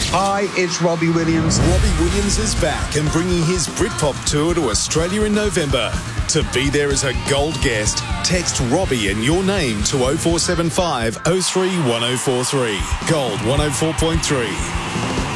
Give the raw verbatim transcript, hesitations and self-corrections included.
Hi, it's Robbie Williams. Robbie Williams is back and bringing his Britpop tour to Australia in November. To be there as a gold guest, text Robbie and your name to oh four seven five oh three one oh four three. Gold one oh four point three.